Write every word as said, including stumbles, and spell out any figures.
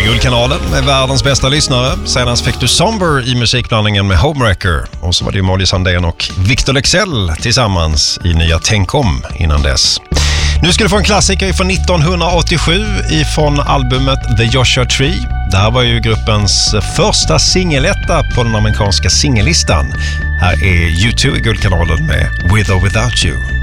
Guldkanalen med världens bästa lyssnare. Senast fick du Somber i musikblandningen med Homewrecker. Och så var det ju Molly Sandén och Victor Leksell tillsammans i nya Tänk om innan dess. Nu ska du få en klassiker från nittonhundraåttiosju ifrån albumet The Joshua Tree. Det här var ju gruppens första singeletta på den amerikanska singellistan. Här är U två i Guldkanalen med With or Without You.